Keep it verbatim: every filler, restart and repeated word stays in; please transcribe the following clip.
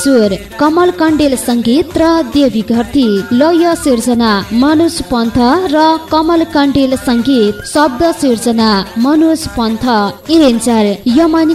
स्वर कमल कण्डेल संगीत र देवी घरती, लय सिर्जना मनोज पन्थ र कमल कण्डेल संगीत, शब्द सिर्जना मनोज पन्थ, इरेन्जर यमन